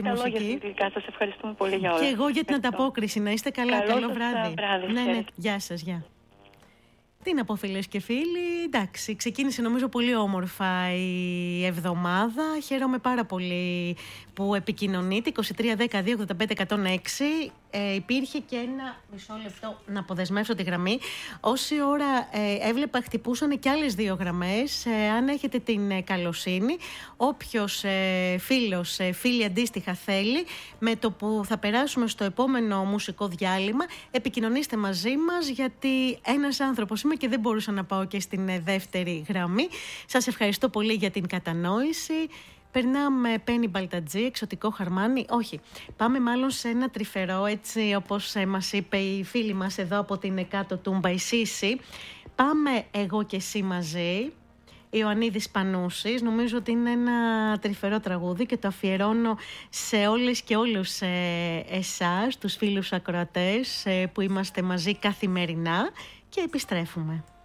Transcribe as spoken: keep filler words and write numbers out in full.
καλό μουσική. για τη γλυκά σας. Ευχαριστούμε πολύ για όλα. Και εγώ για την Ευχαριστώ. ανταπόκριση. Να είστε καλά. Καλό Καλό σας βράδυ. βράδυ. Ναι, ναι. Χαίρετε. Γεια σας, γεια. Τι να πω, φίλες και φίλοι, εντάξει, ξεκίνησε νομίζω πολύ όμορφα η εβδομάδα. Χαίρομαι πάρα πολύ που επικοινωνείτε. είκοσι τρία δέκα δύο ογδόντα πέντε εκατόν έξι. Ε, υπήρχε και ένα μισό λεπτό να αποδεσμεύσω τη γραμμή. Όση ώρα ε, έβλεπα χτυπούσαν και άλλες δύο γραμμές. Ε, αν έχετε την ε, καλοσύνη, όποιος ε, φίλος, ε, φίλη αντίστοιχα θέλει, με το που θα περάσουμε στο επόμενο μουσικό διάλειμμα, επικοινωνήστε μαζί μας, γιατί ένας άνθρωπος είμαι και δεν μπορούσα να πάω και στην ε, δεύτερη γραμμή. Σας ευχαριστώ πολύ για την κατανόηση. Περνάμε Πένι Μπαλτατζή, εξωτικό χαρμάνι. Όχι, πάμε μάλλον σε ένα τρυφερό, έτσι όπως ε, μας είπε η φίλη μας εδώ από την κάτω Τούμπα, η Σύση. Πάμε εγώ και εσύ μαζί, Ιωαννίδης Πανούσης. Νομίζω ότι είναι ένα τρυφερό τραγούδι και το αφιερώνω σε όλες και όλους ε, εσάς, τους φίλους ακροατές ε, που είμαστε μαζί καθημερινά, και επιστρέφουμε.